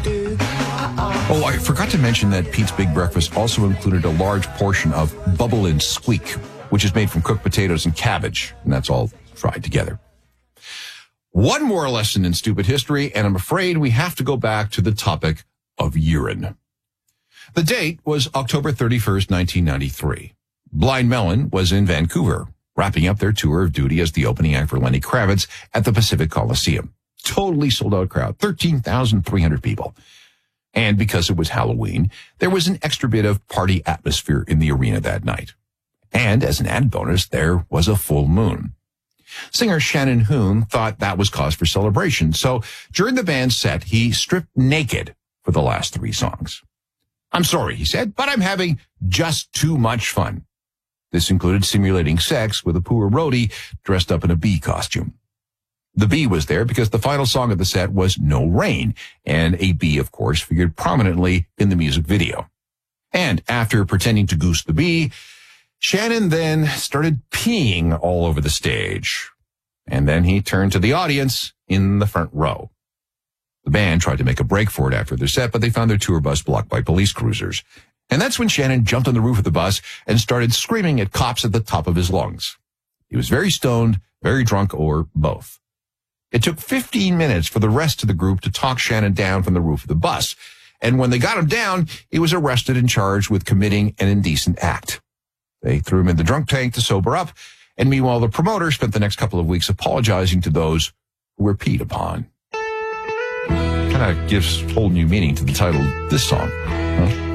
Oh, I forgot to mention that Pete's Big Breakfast also included a large portion of Bubble and Squeak, which is made from cooked potatoes and cabbage, and that's all fried together. One more lesson in stupid history, and I'm afraid we have to go back to the topic of urine. The date was October 31st, 1993. Blind Melon was in Vancouver, wrapping up their tour of duty as the opening act for Lenny Kravitz at the Pacific Coliseum. Totally sold-out crowd, 13,300 people. And because it was Halloween, there was an extra bit of party atmosphere in the arena that night. And as an added bonus, there was a full moon. Singer Shannon Hoon thought that was cause for celebration, so during the band's set, he stripped naked for the last 3 songs. "I'm sorry," he said, "but I'm having just too much fun." This included simulating sex with a poor roadie dressed up in a bee costume. The bee was there because the final song of the set was No Rain, and a bee, of course, figured prominently in the music video. And after pretending to goose the bee, Shannon then started peeing all over the stage. And then he turned to the audience in the front row. The band tried to make a break for it after their set, but they found their tour bus blocked by police cruisers. And that's when Shannon jumped on the roof of the bus and started screaming at cops at the top of his lungs. He was very stoned, very drunk, or both. It took 15 minutes for the rest of the group to talk Shannon down from the roof of the bus. And when they got him down, he was arrested and charged with committing an indecent act. They threw him in the drunk tank to sober up. And meanwhile, the promoter spent the next couple of weeks apologizing to those who were peed upon. Kind of gives whole new meaning to the title of this song. Huh?